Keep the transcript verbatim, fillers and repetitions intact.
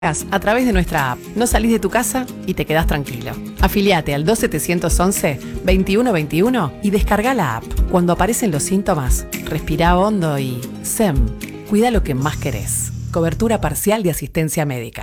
a través de nuestra app. No salís de tu casa y te quedás tranquilo. Afiliate al dos siete once, veintiuno veintiuno y descarga la app. Cuando aparecen los síntomas, respirá hondo y S E M. Cuida lo que más querés. Cobertura parcial de asistencia médica.